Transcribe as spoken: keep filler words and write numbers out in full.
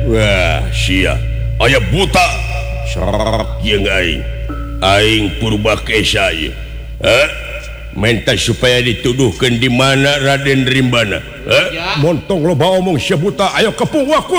Wah sia aya buta yang aing aing purba kesa ieu eh minta supaya dituduhkan di mana Raden Rimbana eh montong loba omong sia buta ayo kepung waku